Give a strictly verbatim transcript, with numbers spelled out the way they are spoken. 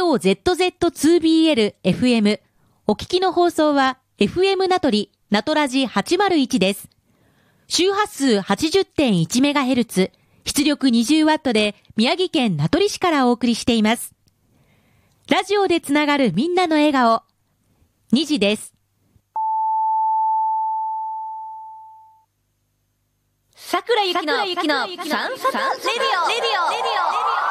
オーゼットゼットツービーエルエフエム。お聞きの放送は エフエム 名取ナトラジはちまるいちです。周波数 はちじゅってんいちメガヘルツ、出力 にじゅうワット で宮城県名取市からお送りしています。ラジオでつながるみんなの笑顔。にじです。 桜ゆきのサンサンレディオレディオレディオ